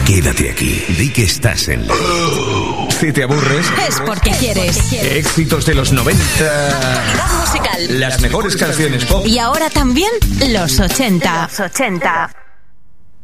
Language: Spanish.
quédate aquí. Di que estás en... Si te aburres... Es porque quieres. Éxitos de los 90... Calidad musical. Las mejores canciones pop. Y ahora también los 80.